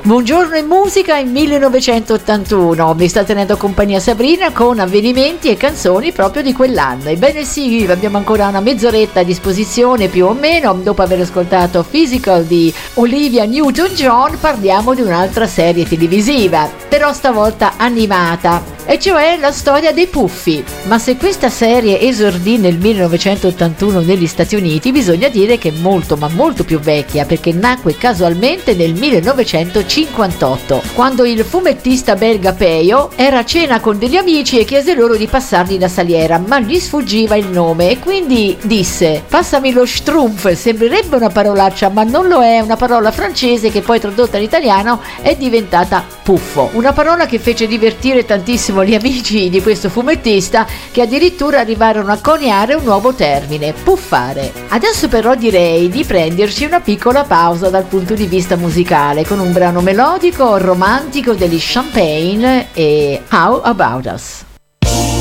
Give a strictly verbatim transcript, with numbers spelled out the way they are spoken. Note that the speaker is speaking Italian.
Buongiorno in musica in millenovecentottantuno, mi sta tenendo compagnia Sabrina con avvenimenti e canzoni proprio di quell'anno. Ebbene sì, abbiamo ancora una mezz'oretta a disposizione più o meno. Dopo aver ascoltato Physical di Olivia Newton-John parliamo di un'altra serie televisiva, però stavolta animata, e cioè la storia dei Puffi. Ma se questa serie esordì nel millenovecentottantuno negli Stati Uniti, bisogna dire che è molto ma molto più vecchia, perché nacque casualmente nel millenovecentocinquantotto, quando il fumettista belga Peyo era a cena con degli amici e chiese loro di passargli la saliera, ma gli sfuggiva il nome e quindi disse: passami lo Schtroumpf. Sembrerebbe una parolaccia, ma non lo è, una parola francese che poi tradotta in italiano è diventata puffo, una parola che fece divertire tantissimo gli amici di questo fumettista, che addirittura arrivarono a coniare un nuovo termine: puffare. Adesso però direi di prenderci una piccola pausa dal punto di vista musicale con un brano melodico romantico degli Champagne e How About Us.